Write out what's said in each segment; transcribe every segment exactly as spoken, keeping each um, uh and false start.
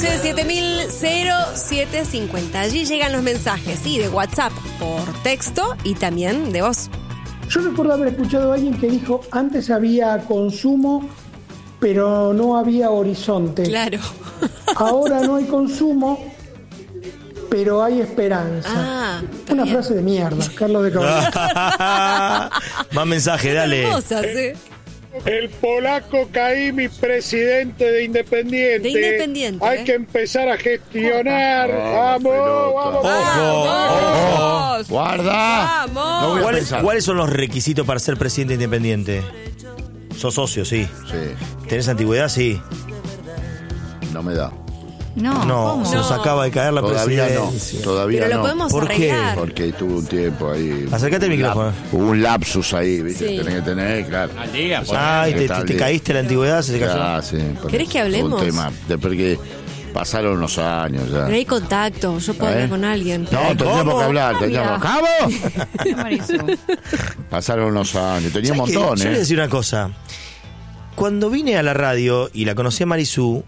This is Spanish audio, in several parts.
siete mil siete cincuenta. Allí llegan los mensajes, sí, de WhatsApp, por texto y también de voz. Yo recuerdo haber escuchado a alguien que dijo, antes había consumo, pero no había horizonte. Claro. Ahora no hay consumo, pero hay esperanza. Ah, Una bien. frase de mierda, Carlos de Caballero. Más mensaje, dale. Hermosas, ¿eh? El polaco Caimi, presidente de Independiente. De Independiente, Hay ¿eh? que empezar a gestionar. Vamos, vamos, Ojo, ¡Vamos! ojo. Guarda. ¡Vamos! No voy a ¿Cuáles, pensar. ¿Cuáles son los requisitos para ser presidente independiente? Sos socio, sí. Sí, ¿Tenés antigüedad? Sí. no me da. No, No, ¿cómo? se nos No. acaba de caer la Todavía no. presidencia. Todavía Pero lo no. podemos ¿Por qué? arreglar. Porque tuve un tiempo ahí. Acércate al un micrófono. lap- Hubo un lapsus ahí, ¿viste? Sí. Tenés que tener, claro. Al día, por Ay, te, Está te- te bien. caíste la antigüedad, se te cayó. Ya, sí, por ¿Querés eso. que hablemos? Un tema. De porque pasaron los años ya. Pero hay contacto, yo puedo ¿Eh? hablar con alguien. No, tendríamos ¿Cómo? que hablar. Ah, Tendríamos. mira. ¿Cabo? Marisú. Pasaron unos años. Tenía un ¿Sabés qué? montón, Yo le voy a ¿eh? decir una cosa. Cuando vine a la radio y la conocí a Marisú,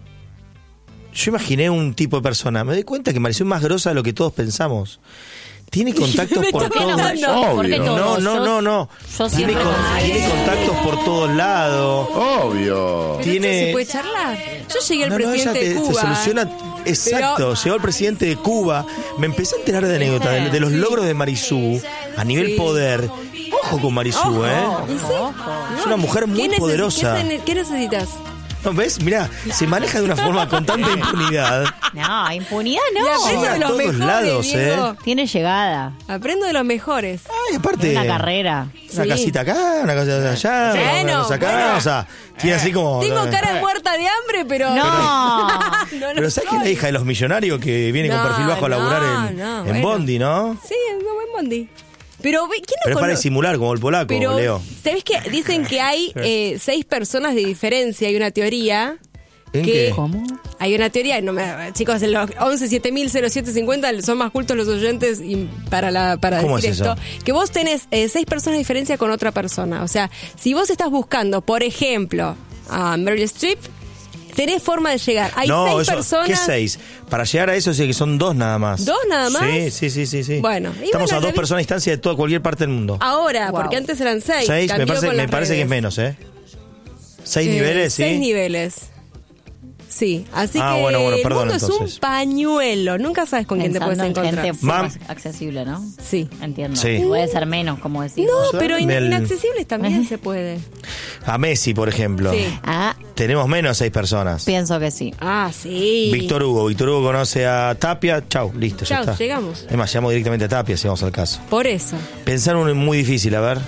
yo imaginé un tipo de persona. Me doy cuenta que Marisú es más grosa de lo que todos pensamos. Tiene contactos Me por está todos contando. lados. ¿Por qué Obvio. todos? No, no, Yo- no, no. yo Tiene, siempre con- con- tiene contactos por todos lados. Obvio. Pero tiene- esto se puede charlar. Yo llegué al No, no, presidente ella de te, te Cuba. soluciona. Exacto, Pero- llegó el presidente de Cuba. Me empecé a enterar de anécdotas, de, de los Sí. logros de Marisú a nivel Sí. poder. Ojo con Marisú, Ojo. ¿eh? ¿Y sí? Es una mujer muy ¿Qué neces- poderosa. ¿Qué, se- qué necesitas? ¿No ves? Mirá, se maneja de una forma con tanta impunidad. No, impunidad Y no. aprendo Llega de a los todos mejores, lados, Diego. ¿eh? Tiene llegada. Aprendo de los mejores. Ay, aparte. Una carrera. Una Sí. casita acá, una casita allá, Bueno, una cosa acá. bueno. O sea, tiene así como. Tengo cara muerta de hambre, pero... No. No lo Pero ¿sabes que soy. la hija de los millonarios que viene con No, perfil bajo a laburar no, en, no, en bueno. Bondi, ¿no? Sí, es un buen bondi. Pero, ¿quién no Pero es para conoce? disimular, como el polaco, Pero, Leo. ¿sabés qué? Dicen que hay eh, seis personas de diferencia. Hay una teoría... ¿En que- qué? ¿Cómo? Hay una teoría, no me, chicos, en los once siete mil cero siete cincuenta son más cultos los oyentes y para la para ¿Cómo decir es esto, eso? que vos tenés eh, seis personas de diferencia con otra persona. O sea, si vos estás buscando, por ejemplo, a Meryl Streep, tenés forma de llegar. Hay no, seis eso, personas. ¿qué seis? Para llegar a eso sí que son dos nada más. ¿Dos nada más? Sí, sí, sí, sí. sí. Bueno, y Estamos bueno, a dos también- personas a distancia de toda cualquier parte del mundo. Ahora, Wow. porque antes eran seis. Seis, me cambió parece, con me las parece que es redes. menos, ¿eh? Seis Eh, niveles, sí. Seis niveles. Sí, así Ah, que bueno, bueno, el perdón, mundo es entonces. un pañuelo. Nunca sabes con quién te puedes Pensando en encontrar. gente Mam. más accesible, ¿no? Sí. Entiendo. Sí. Puede ser menos, como decís. No, sea, pero in- el- inaccesibles también se puede. A Messi, por ejemplo. Sí. Ah, Tenemos menos seis personas. pienso que sí. Ah, sí. Víctor Hugo. Víctor Hugo conoce a Tapia. Chau, listo, ya Chau, está. llegamos. Es más, llegamos directamente a Tapia si vamos al caso. Por eso. Pensar uno muy difícil, a ver.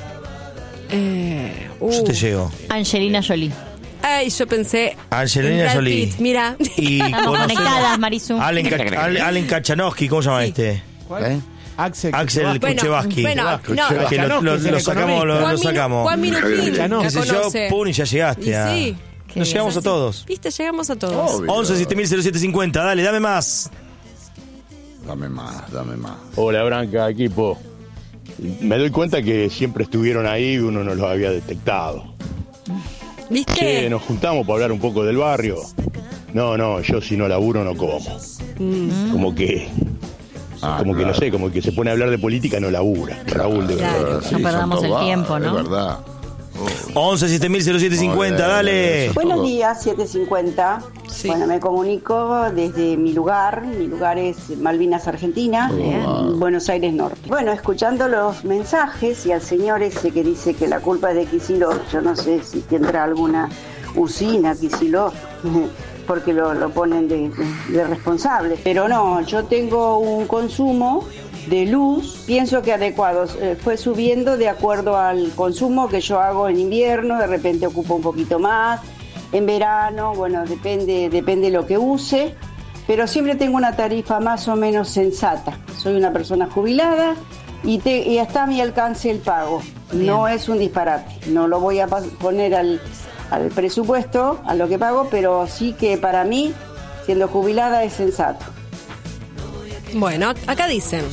Eh, uh. Yo te llego. Angelina Jolie. Ay, yo pensé. Angelina en Brad Jolie. Pitt, mira. Y Estamos conocemos conectadas, Marisú. a Allen, Ka- Al- Allen Kachanowski, ¿cómo se llama este? ¿Eh? Axel. Axel Bueno, Kuchevaski. bueno, no. Que lo, lo- Es el lo sacamos, lo, Juan lo Minu- sacamos. Juan Minujín, Chano. la Qué sé yo, conoce. pum, y ya llegaste. Y a- sí. Nos llegamos a todos. Viste, llegamos a todos. Obvio. once siete mil cero siete cincuenta, dale, dame más. Dame más, dame más. Hola Branca, equipo. Me doy cuenta que siempre estuvieron ahí y uno no los había detectado. ¿Viste? Che, nos juntamos para hablar un poco del barrio. No, no, yo si no laburo no como. Mm. Como que, Ah, como que no claro. sé, como que se pone a hablar de política no labura. Raúl, de verdad. Claro. Sí, No perdamos son el todos tiempo, vagos, ¿no? Es verdad. once siete mil cero siete cincuenta, Muy bien, dale. eso. Buenos Todo. días, siete cincuenta. Sí. Bueno, me comunico desde mi lugar. Mi lugar es Malvinas, Argentina, en Buenos Aires Norte. Bueno, escuchando los mensajes y al señor ese que dice que la culpa es de Kicillof, yo no sé si tendrá alguna usina Kicillof, porque lo, lo ponen de, de- de responsable. Pero no, yo tengo un consumo de luz, pienso que adecuados. Eh, fue subiendo de acuerdo al consumo que yo hago en invierno, de repente ocupo un poquito más, en verano, bueno, depende, depende lo que use, pero siempre tengo una tarifa más o menos sensata. Soy una persona jubilada y, te, y está a mi alcance el pago. No es un disparate, no lo voy a pas- poner al, al presupuesto, a lo que pago, pero sí que para mí, siendo jubilada, es sensato. Bueno, acá dicen.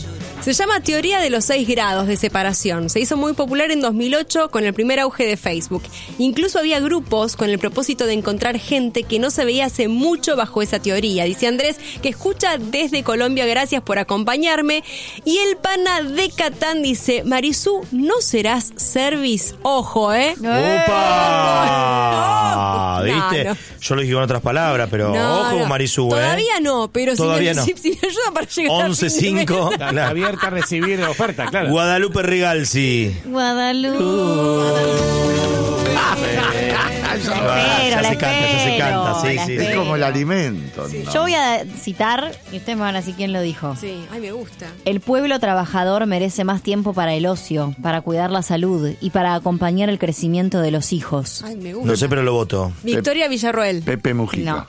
Se llama Teoría de los seis grados de separación. Se hizo muy popular en dos mil ocho con el primer auge de Facebook. Incluso había grupos con el propósito de encontrar gente que no se veía hace mucho bajo esa teoría. Dice Andrés, que escucha desde Colombia, gracias por acompañarme. Y el pana de Catán dice, Marisú, ¿no serás service? Ojo, ¿eh? ¡Opa! No, ¿Viste? no. Yo lo dije con otras palabras, pero No, ojo no. con Marisú, ¿eh? Todavía no, pero Todavía si, me, no. si, si me ayuda para llegar once a fin de mes. cinco. Está abierta a recibir oferta, claro. Guadalupe Rigalsi. Guadalupe. Ah, espero, ya la se canta, ya se espero, canta, sí, la sí. Es espero. como el alimento. ¿no? Yo voy a citar, y ustedes me van a decir quién lo dijo. Sí, ay, me gusta. El pueblo trabajador merece más tiempo para el ocio, para cuidar la salud y para acompañar el crecimiento de los hijos. Ay, me gusta. No sé, pero lo voto. Victoria Villarroel. Pepe Mujica. No.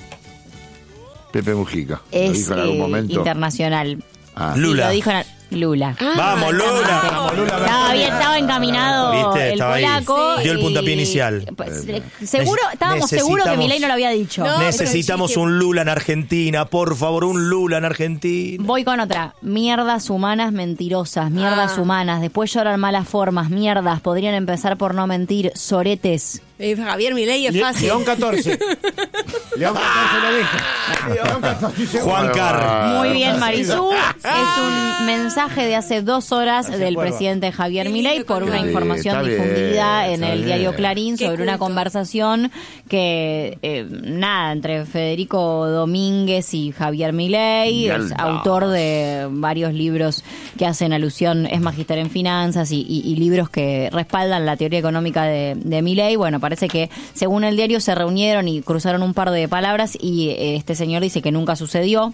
Pepe Mujica. ¿Lo Es dijo en algún eh, momento? internacional. Ah. Sí, Lula. lo dijo en- Lula. Ah, Vamos, Lula. Vamos, Lula. Estaba bien, estaba encaminado ¿Viste? el Estaba ahí. polaco. Dio el y- puntapié inicial. pues, eh, seguro, Nece- estábamos seguros que necesitamos- Milei no lo había dicho. No, Necesitamos pero un Lula en Argentina, por favor, un Lula en Argentina. Voy con otra. Mierdas humanas mentirosas, mierdas Ah. humanas. Después lloran malas formas, mierdas. Podrían empezar por no mentir. Soretes. Eh, Javier Milei es Le- fácil. León catorce. León catorce lo dijo. León catorce. Juan Carr. Muy bien, Marisú. Es un mensaje de hace dos horas del Cuerva. presidente Javier Qué Milei lindo por una Sí, información está bien, difundida en está el bien. diario Clarín Qué sobre una culto. conversación que, eh, nada, entre Federico Domínguez y Javier Milei, es Mierda. autor de varios libros que hacen alusión, es magíster en finanzas y, y- y libros que respaldan la teoría económica de, de Milei. Bueno, parece que según el diario se reunieron y cruzaron un par de palabras y eh, este señor dice que nunca sucedió.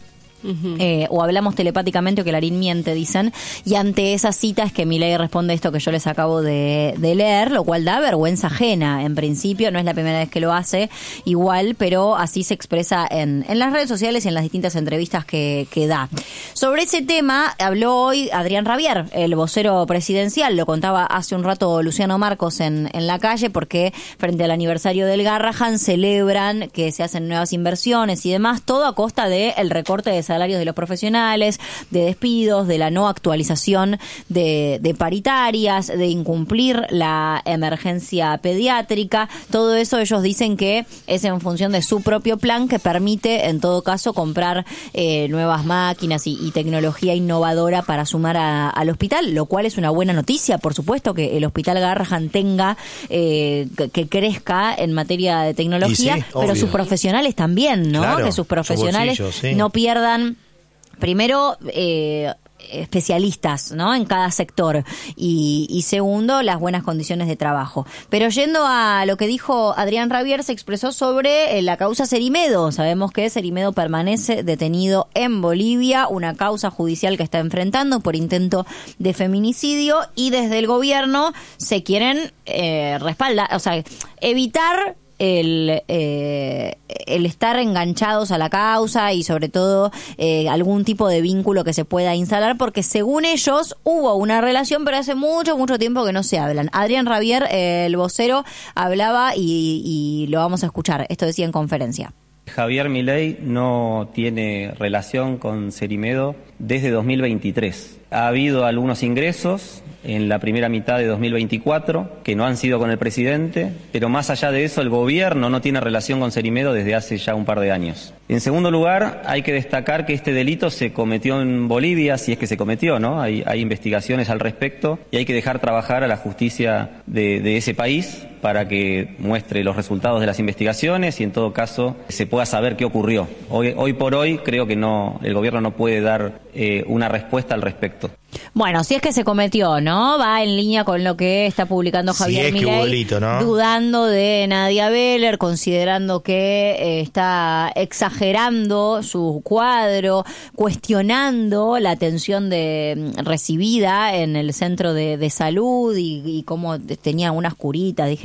Eh, o hablamos telepáticamente o que Larín miente, dicen, y ante esa cita es que Milei responde esto que yo les acabo de, de leer, lo cual da vergüenza ajena. En principio no es la primera vez que lo hace igual, pero así se expresa en, en las redes sociales y en las distintas entrevistas que, que da. Sobre ese tema habló hoy Adrián Rabier, el vocero presidencial, lo contaba hace un rato Luciano Marcos en, en la calle, porque frente al aniversario del Garrahan celebran que se hacen nuevas inversiones y demás, todo a costa del recorte de salarios de los profesionales, de despidos, de la no actualización de, de paritarias, de incumplir la emergencia pediátrica. Todo eso ellos dicen que es en función de su propio plan que permite, en todo caso, comprar eh, nuevas máquinas y, y tecnología innovadora para sumar a- al hospital, lo cual es una buena noticia, por supuesto, que el Hospital Garrahan tenga, eh, que, que crezca en materia de tecnología, Y sí, pero obvio. sus profesionales también, ¿no? Claro, Que sus profesionales su bolsillo, sí. no pierdan, primero, eh, especialistas, ¿no? En cada sector y, y segundo, las buenas condiciones de trabajo. Pero yendo a lo que dijo Adrián Rabier, se expresó sobre eh, la causa Cerimedo. Sabemos que Cerimedo permanece detenido en Bolivia, una causa judicial que está enfrentando por intento de feminicidio, y desde el gobierno se quieren eh, respaldar, o sea, evitar el, eh, el estar enganchados a la causa y sobre todo eh, algún tipo de vínculo que se pueda instalar, porque según ellos hubo una relación, pero hace mucho, mucho tiempo que no se hablan. Adrián Rabier, eh, el vocero, hablaba y, y lo vamos a escuchar. Esto decía en conferencia. Javier Milei no tiene relación con Cerimedo desde dos mil veintitrés. Ha habido algunos ingresos en la primera mitad de dos mil veinticuatro que no han sido con el presidente, pero más allá de eso el gobierno no tiene relación con Cerimedo desde hace ya un par de años. En segundo lugar, hay que destacar que este delito se cometió en Bolivia, si es que se cometió, ¿no? Hay, hay investigaciones al respecto y hay que dejar trabajar a la justicia de, de ese país para que muestre los resultados de las investigaciones y en todo caso se pueda saber qué ocurrió. Hoy, hoy por hoy creo que no, el gobierno no puede dar eh, una respuesta al respecto. Bueno, si es que se cometió, ¿no? Va en línea con lo que está publicando Si Javier es que hubo Milei, delito, ¿no? dudando de Nadia Beller, considerando que eh, está exagerando su cuadro, cuestionando la atención de recibida en el centro de, de salud y, y cómo tenía unas curitas, dijeron.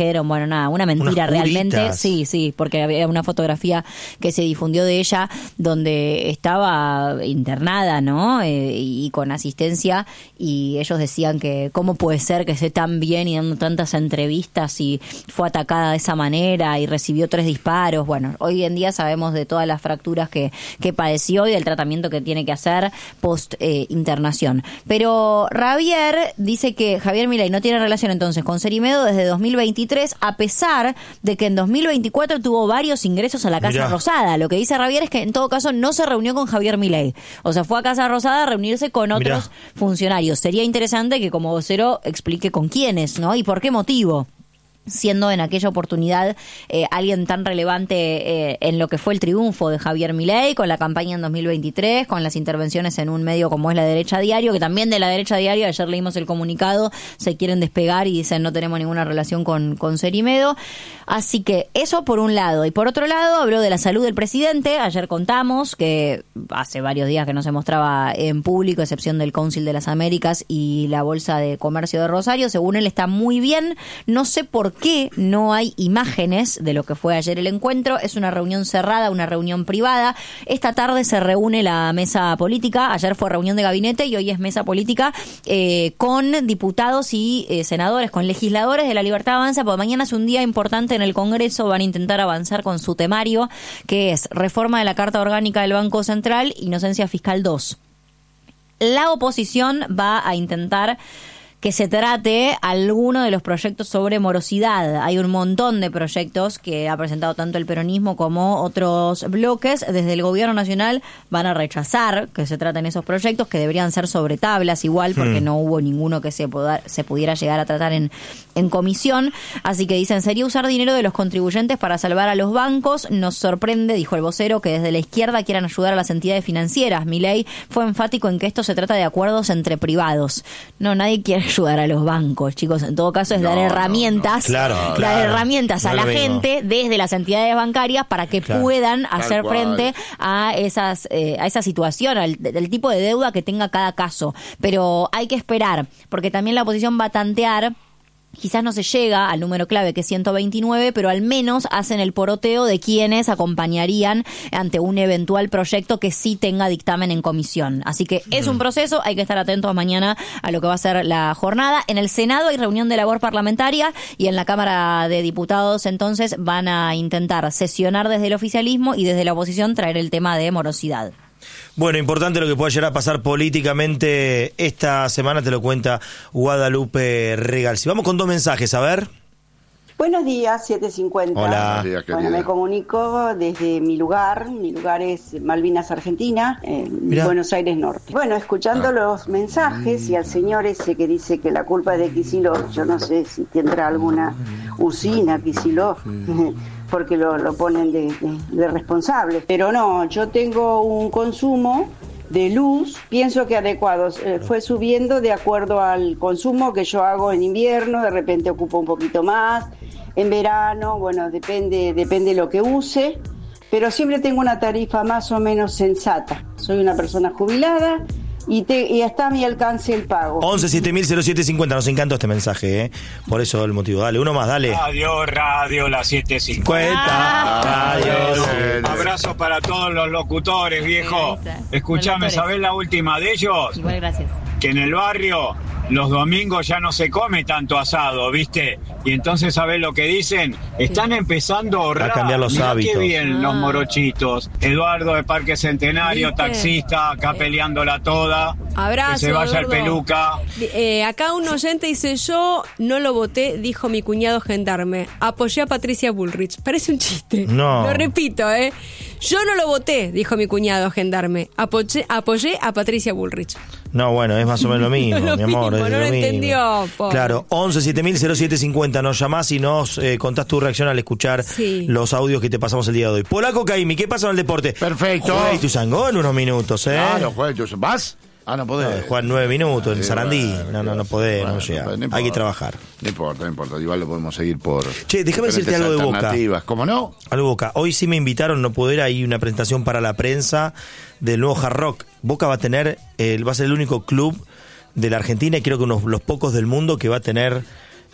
dijeron, bueno, nada, una mentira Unas realmente. curitas. Sí, sí, porque había una fotografía que se difundió de ella donde estaba internada, ¿no? Eh, y con asistencia, y ellos decían que cómo puede ser que esté tan bien y dando tantas entrevistas y fue atacada de esa manera y recibió tres disparos. Bueno, hoy en día sabemos de todas las fracturas que, que padeció y del tratamiento que tiene que hacer post eh, internación. Pero Javier dice que Javier Milei no tiene relación entonces con Cerimedo desde dos mil veintitrés, a pesar de que en dos mil veinticuatro tuvo varios ingresos a la Casa Mirá. Rosada. Lo que dice Javier es que en todo caso no se reunió con Javier Milei. O sea, fue a Casa Rosada a reunirse con otros Mirá. funcionarios. Sería interesante que como vocero explique con quiénes, ¿no? Y por qué motivo, siendo en aquella oportunidad eh, alguien tan relevante eh, en lo que fue el triunfo de Javier Milei, con la campaña en dos mil veintitrés, con las intervenciones en un medio como es La Derecha Diario, que también de La Derecha Diario, ayer leímos el comunicado, se quieren despegar y dicen no tenemos ninguna relación con, con Cerimedo. Así que eso por un lado. Y por otro lado, habló de la salud del presidente. Ayer contamos que hace varios días que no se mostraba en público, excepción del Cónsul de las Américas y la Bolsa de Comercio de Rosario. Según él está muy bien. No sé por qué no hay imágenes de lo que fue ayer el encuentro. Es una reunión cerrada, una reunión privada. Esta tarde se reúne la mesa política. Ayer fue reunión de gabinete y hoy es mesa política eh, con diputados y eh, senadores, con legisladores de La Libertad Avanza, porque mañana es un día importante en el Congreso. Van a intentar avanzar con su temario, que es reforma de la Carta Orgánica del Banco Central, inocencia fiscal dos. La oposición va a intentar que se trate alguno de los proyectos sobre morosidad. Hay un montón de proyectos que ha presentado tanto el peronismo como otros bloques. Desde el gobierno nacional van a rechazar que se traten esos proyectos, que deberían ser sobre tablas igual, porque hmm. no hubo ninguno que se, poda, se pudiera llegar a tratar en, en comisión. Así que dicen, sería usar dinero de los contribuyentes para salvar a los bancos. Nos sorprende, dijo el vocero, que desde la izquierda quieran ayudar a las entidades financieras. Milei fue enfático en que esto se trata de acuerdos entre privados. No, nadie quiere ayudar a los bancos, chicos. En todo caso es no, dar herramientas, no, no. Claro, dar claro. herramientas no a la mismo. gente desde las entidades bancarias para que claro. puedan Tal hacer cual. frente a esas eh, a esa situación, al del tipo de deuda que tenga cada caso. Pero hay que esperar, porque también la oposición va a tantear. Quizás no se llega al número clave, que es ciento veintinueve, pero al menos hacen el poroteo de quienes acompañarían ante un eventual proyecto que sí tenga dictamen en comisión. Así que es un proceso, hay que estar atentos mañana a lo que va a ser la jornada. En el Senado hay reunión de labor parlamentaria y en la Cámara de Diputados entonces van a intentar sesionar desde el oficialismo y desde la oposición traer el tema de morosidad. Bueno, importante lo que pueda llegar a pasar políticamente esta semana, te lo cuenta Guadalupe Regal. Si vamos con dos mensajes, a ver. Buenos días, siete cincuenta. Hola. Buenos días, Bueno, querida. me comunico desde mi lugar. Mi lugar es Malvinas, Argentina, en Mirá. Buenos Aires Norte. Bueno, escuchando Ah. los mensajes y al señor ese que dice que la culpa es de Kicillof, yo no sé si tendrá alguna usina Kicillof, porque lo, lo ponen de, de, de responsable. Pero no, yo tengo un consumo de luz, pienso que adecuado, eh, fue subiendo de acuerdo al consumo que yo hago en invierno, de repente ocupo un poquito más, en verano, bueno, depende, depende lo que use, pero siempre tengo una tarifa más o menos sensata. Soy una persona jubilada y, te, y está a mi alcance el pago. once siete mil cero siete cincuenta, nos encantó este mensaje, ¿eh? Por eso el motivo. Dale, uno más, dale. Radio, radio, la setecientos cincuenta. Cuenta. Adiós. Abrazo para todos los locutores, viejo. Esa. Escuchame, Locutores. ¿sabés la última de ellos? Igual, gracias. Que en el barrio los domingos ya no se come tanto asado, ¿viste? Y entonces, ¿sabés lo que dicen? Están empezando a ahorrar. A cambiar los Mirá hábitos. qué bien, Ah. los morochitos. Eduardo de Parque Centenario, ¿Viste? taxista, acá Eh. peleándola toda. Abrazo, Que se vaya el Eduardo. peluca. Eh, acá un oyente dice, yo no lo voté, dijo mi cuñado gendarme. Apoyé a Patricia Bullrich. Parece un chiste. No. Lo repito, ¿eh? Yo no lo voté, dijo mi cuñado gendarme. Apoyé, apoyé a Patricia Bullrich. No, bueno, es más o menos lo mismo, Lo mi amor. mismo, es no lo lo mismo. entendió, pobre. Claro, once siete mil cero siete cincuenta, nos llamás y nos eh, contás tu reacción al escuchar Sí. los audios que te pasamos el día de hoy. Polaco Caimi, ¿qué pasa en el deporte? Perfecto. Juega Ituzaingó en unos minutos, ¿eh? Claro, juega, yo- ¿vas? Ah, no No, podés. juegan nueve minutos en Sí, Sarandí. bueno, No, no, no podés, bueno, no llega. no Hay importa. que trabajar. No importa, no importa. Igual lo podemos seguir por. Che, déjame decirte diferentes algo de Boca. alternativas. ¿Cómo no? Algo Boca. Hoy sí me invitaron, no puedo ir, hay una presentación para la prensa del nuevo Hard Rock. Boca va a tener, eh, va a ser el único club de la Argentina y creo que uno de los pocos del mundo que va a tener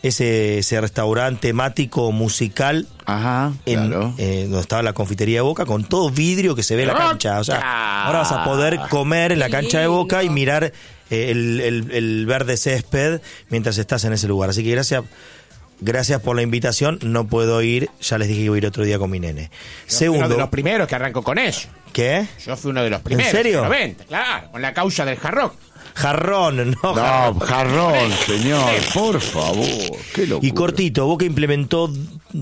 ese, ese restaurante temático musical. Ajá, en, claro. eh, donde estaba la confitería de Boca, con todo vidrio que se ve en la cancha. O sea, ahora vas a poder comer en la cancha de Boca y mirar eh, el, el, el verde césped mientras estás en ese lugar. Así que gracias. Gracias por la invitación, no puedo ir, ya les dije que iba a ir otro día con mi nene. Yo Segundo. fui uno de los primeros que arrancó con eso. ¿Qué? Yo fui uno de los primeros. ¿En serio? En los noventa, claro, con la causa del hard rock. Jarrón, no, No, jarrón. jarrón, señor, por favor. Qué locura. Y cortito, Boca implementó,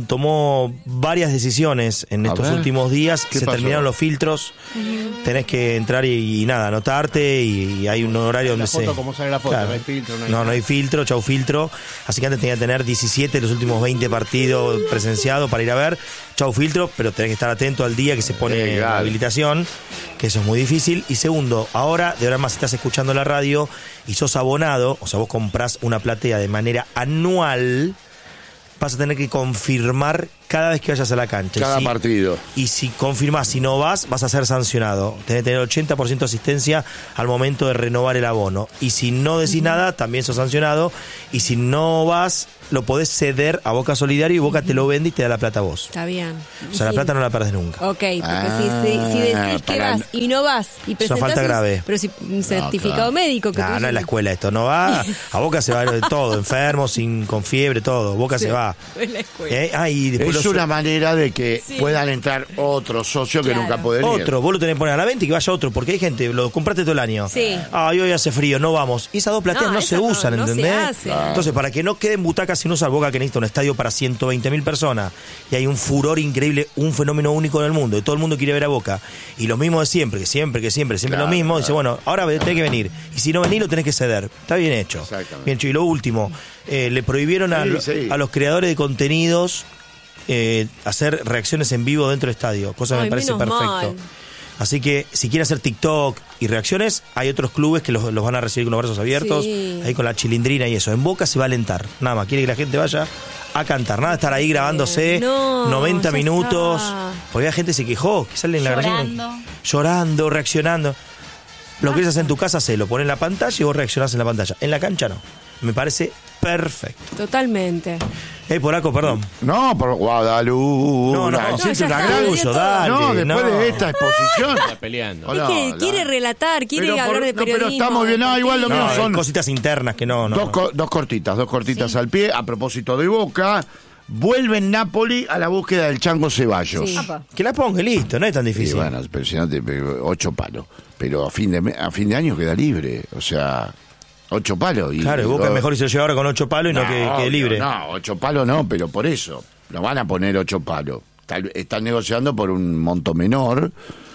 tomó varias decisiones en A estos ver. últimos días. ¿Qué Se pasó? terminaron los filtros. Tenés que entrar y, y nada, anotarte y, y hay un horario donde La foto, se... ¿cómo sale la foto? No hay filtro, no hay No, nada. no hay filtro, chau filtro. Así que antes tenía que tener diecisiete los últimos veinte partidos presenciados para ir a ver. Chau filtro, pero tenés que estar atento al día que se pone Sí, claro. la habilitación, que eso es muy difícil. Y segundo, ahora de ahora en más estás escuchando la radio y sos abonado, o sea, vos comprás una platea de manera anual, vas a tener que confirmar cada vez que vayas a la cancha. Cada Y si- partido. Y si confirmás, si no vas, vas a ser sancionado. Tenés que tener ochenta por ciento de asistencia al momento de renovar el abono. Y si no decís nada, también sos sancionado. Y si no vas, lo podés ceder a Boca Solidario y Boca te lo vende y te da la plata a vos. Está bien. O sea, la Sí. plata no la perdés nunca. Ok, porque Ah, si, si, si decís que para- vas y no vas y Es una presentás falta un- grave. pero si un certificado claro. médico que No, te no es la escuela esto, no va. A Boca se va de todo, enfermo, sin, con fiebre, todo. Boca se va. es la escuela. ¿Eh? Ah, y después Es los- una manera de que Sí. puedan entrar otros socios que Claro. nunca pueden ir. Otro, vos lo tenés que poner a la venta y que vaya otro, porque hay gente, lo compraste todo el año. Sí. Ah, y hoy hace frío, no vamos. Y esas dos plateas No, no, eso se no- usan, no se ¿entendés? hace. Claro. Entonces, para que no queden butacas sin usar, Boca que necesita un estadio para ciento veinte mil personas y hay un furor increíble, un fenómeno único en el mundo, y todo el mundo quiere ver a Boca. Y lo mismo de siempre, que siempre, que siempre, siempre Claro, lo mismo. claro. Dice, bueno, ahora tenés que venir. Y si no venís, lo tenés que ceder. Está bien hecho. Exactamente. Bien hecho. Y lo último, eh, le prohibieron a, Sí, lo- sí. a los creadores de contenidos eh, hacer reacciones en vivo dentro del estadio, cosa que Ay, me parece menos perfecto. mal. Así que si quiere hacer TikTok y reacciones, hay otros clubes que los, los van a recibir con los brazos abiertos, Sí. ahí con la chilindrina y eso. En Boca se va a alentar, nada más. Quiere que la gente vaya a cantar, nada de estar ahí grabándose No, noventa ya minutos. está. Porque había gente que se quejó, que sale en la grabación Llorando. llorando, reaccionando. Lo que quieres hacer en tu casa, se lo pone en la pantalla y vos reaccionás en la pantalla. En la cancha no. Me parece perfecto. Totalmente. Hey, polaco, perdón. No, por Guadalupe. No, no. Una- No, hiciste ya una está, gran lo uso, dio todo. dale. No, después no. de esta exposición. Está peleando. Oh, Es no, que la- quiere relatar, quiere Pero por- hablar de no, pero periodismo. estamos bien. No, igual lo deportivo. mío No, son- cositas internas que no, no. Dos, co- dos cortitas, dos cortitas al pie. A propósito de Boca, vuelve en Napoli a la búsqueda del Chango Ceballos. Sí. Apa. Que la ponga, y listo, no es tan Y difícil. bueno, pero si no te pego ocho palos. Pero a fin de me- a fin de año queda libre. O sea, ocho palos. Y, Claro, y Boca es mejor y se lo lleva ahora con ocho palos y no, que quede obvio, libre. No, ocho palos no, pero por eso. No van a poner ocho palos. Tal- están negociando por un monto menor.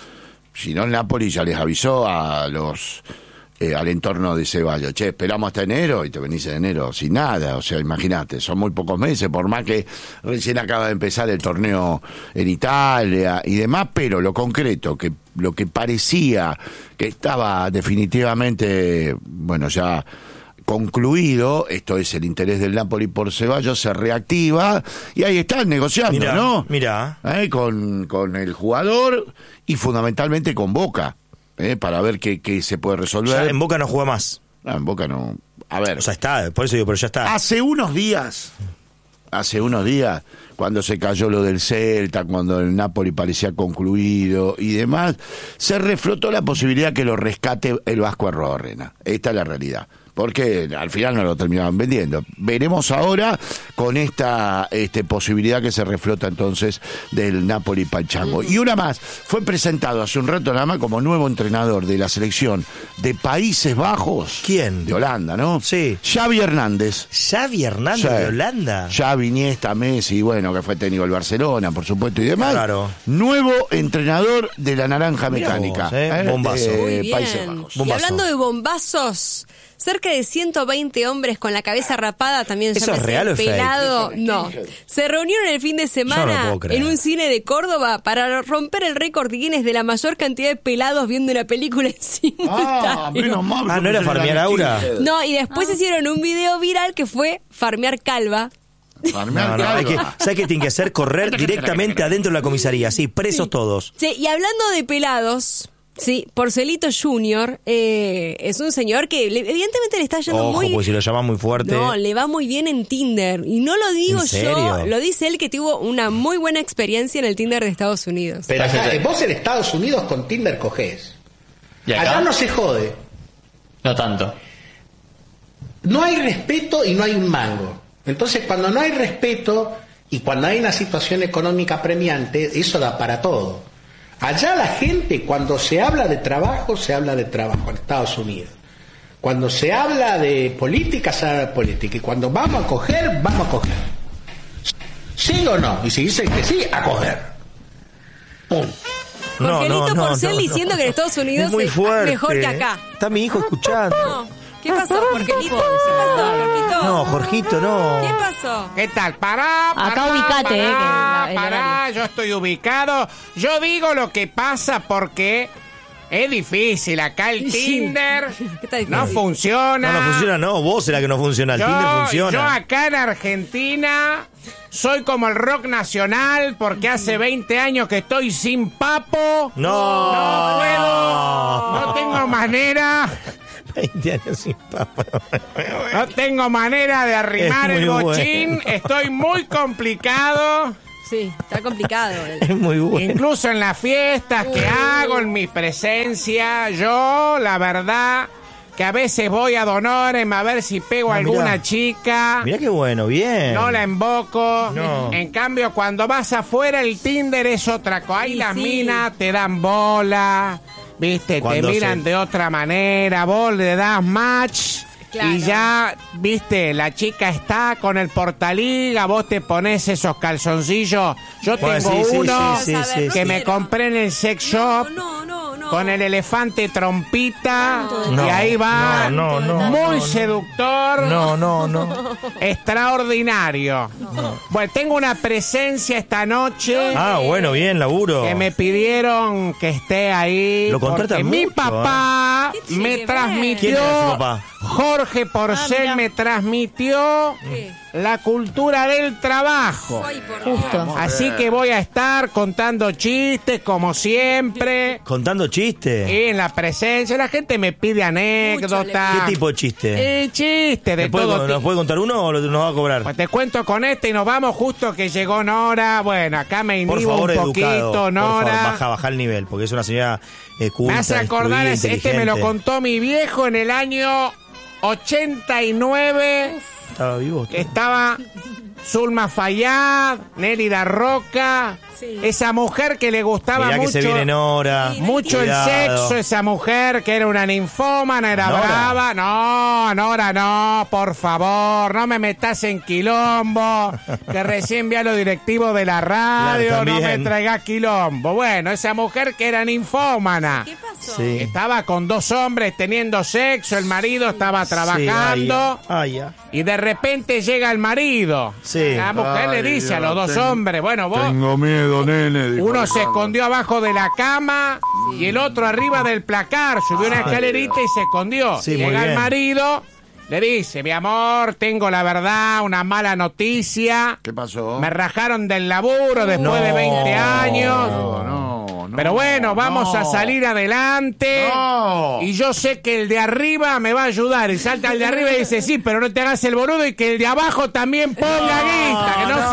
Si no, el Napoli ya les avisó a los eh, al entorno de Ceballos. Che, esperamos hasta enero y te venís en enero sin nada. O sea, imagínate, son muy pocos meses, por más que recién acaba de empezar el torneo en Italia y demás, pero lo concreto, que lo que parecía que estaba definitivamente, bueno, ya concluido, esto es el interés del Napoli por Ceballos, se reactiva y ahí están negociando, Mirá, ¿no? mirá. ¿Eh? Con, con el jugador y fundamentalmente con Boca, ¿eh? Para ver qué, qué se puede resolver. Ya en Boca no juega más. No, en Boca no. A ver, O sea, está, por eso digo, pero ya está. hace unos días, hace unos días, cuando se cayó lo del Celta, cuando el Napoli parecía concluido y demás, se reflotó la posibilidad que lo rescate el Vasco Arroarena. Esta es la realidad. Porque al final no lo terminaban vendiendo. Veremos ahora con esta este, posibilidad que se reflota entonces del Napoli Pachango. Y una más, fue presentado hace un rato nada más como nuevo entrenador de la selección de Países Bajos. ¿Quién? De Holanda, ¿no? Sí. Xavi Hernández. Xavi Hernández Sí. de Holanda. Xavi, Iniesta, Messi, bueno, que fue técnico del Barcelona, por supuesto, y demás. Claro. Nuevo entrenador de la Naranja Mirá Mecánica. vos, eh, bombazo. de Muy bien. Países Bajos. Y Bombazo. hablando de bombazos, cerca de ciento veinte hombres con la cabeza rapada, también ¿Eso es llámese real o es fake? pelado, no, se reunieron el fin de Yo no semana puedo creer. en un cine de Córdoba para romper el récord Guinness de la mayor cantidad de pelados viendo una película en Ah, simultáneo. menos mal. Ah, ¿no era farmear aura? No, y después hicieron un video viral que fue farmear calva. Farmear No, no, hay que, calva. ¿sabes qué tienen que hacer? Correr directamente adentro de la comisaría, sí, presos todos. Sí, y hablando de pelados, Sí, Porcelito junior eh, es un señor que le- evidentemente le está yendo Ojo, muy... pues si lo llaman muy fuerte. No, le va muy bien en Tinder. Y no lo digo ¿En serio? yo, lo dice él que tuvo una muy buena experiencia en el Tinder de Estados Unidos. Pero acá, vos en Estados Unidos con Tinder cogés. ¿Y acá? Allá no se jode. No tanto. No hay respeto y no hay un mango. Entonces, cuando no hay respeto y cuando hay una situación económica premiante, eso da para todo. Allá la gente, cuando se habla de trabajo, se habla de trabajo en Estados Unidos. Cuando se habla de política, se habla de política. Y cuando vamos a coger, vamos a coger. ¿Sí o no? Y si dicen que sí, a coger. Pum. No, Jorgelito no, no, Porcel no, no. diciendo que en Estados Unidos Es muy es fuerte. mejor que acá. Está mi hijo escuchando. No, ¿qué pasó, Jorgelito? ¿Qué pasó, Jorgito? No, Jorgito, no. ¿Qué pasó? ¿Qué tal? Pará, pará, Acá ubicate, pará, eh, que la- el pará, yo estoy ubicado. Yo digo lo que pasa porque es difícil. Acá el Tinder ¿Qué está difícil? no funciona. No, no funciona, no. Vos será que no funciona. El Yo, Tinder funciona. yo acá en Argentina soy como el rock nacional porque hace veinte años que estoy sin papo. No. No puedo. No tengo manera. veinte años sin papá. No tengo manera de arrimar Es el muy bochín. bueno. Estoy muy complicado. Sí, está complicado. Es muy bueno. Incluso en las fiestas que hago, en mi presencia, yo, la verdad, que a veces voy a Donores a ver si pego a Ah, alguna mirá. chica. Mirá qué bueno, bien. No la emboco. No. En cambio, cuando vas afuera, el Tinder es otra cosa. Ahí Sí, las sí. minas te dan bola, ¿viste? Te Cuando miran se- de otra manera, vos le das match. Claro. Y ya, viste, la chica está con el portaliga, vos te pones esos calzoncillos. Yo Bueno, tengo sí, sí, uno sí, sí, sí, que sí. me compré en el sex shop No, no, no. con el elefante trompita. No, y ahí va, no, no, no, muy no, no. seductor. No, no, no. Extraordinario. Bueno, tengo una presencia esta noche Ah, bueno, bien, laburo. que me pidieron que esté ahí. Lo contratan porque mi mucho, papá ¿eh? Qué me chévere. transmitió. ¿Quién era su papá? Jorge Porcel Ah, mira. me transmitió ¿Qué? la cultura del trabajo. Ay, por Dios. Justo. Así que voy a estar contando chistes como siempre. Contando chistes. Y en la presencia, la gente me pide anécdotas. ¿Qué tipo de chiste? Eh, chiste de ¿Me puede- todo ¿Nos tipo. puede contar uno o lo- nos va a cobrar? Pues te cuento con este y nos vamos justo que llegó Nora. Bueno, acá me Por inhibo favor, un educado. poquito, Por Nora. favor, baja, baja el nivel, porque es una señora eh, culta, me hace acordar, instruida, este me lo inteligente. contó mi viejo en el año ochenta y nueve. Estaba vivo. Que estaba Zulma Fayad, Nérida Roca, Sí. esa mujer que le gustaba Mirá que mucho. se viene Nora. Mucho Cuidado. el sexo, esa mujer que era una ninfómana, era ¿Nora? brava. No, Nora, no, por favor, no me metas en quilombo, que recién vi a los directivos de la radio, Claro, no me también. traigas quilombo. Bueno, esa mujer que era ninfómana. ¿Qué pasó? Sí. Estaba con dos hombres teniendo sexo, el marido estaba trabajando. Sí, ay, ay, Y de repente llega el marido. Sí. La mujer Ay, le dice a Dios, los dos tengo- hombres, bueno, vos... Tengo miedo, nene. dijo Uno se Alejandro. escondió abajo de la cama y el otro arriba del placar. Subió una escalerita y se escondió. Sí, muy Llega el bien. marido, le dice, mi amor, tengo la verdad, una mala noticia. ¿Qué pasó? Me rajaron del laburo después No. de veinte años. No, no, no. Pero bueno, vamos no. a salir adelante. No. Y yo sé que el de arriba me va a ayudar. Y salta el de arriba y dice, sí, pero no te hagas el boludo y que el de abajo también ponga guita, que no,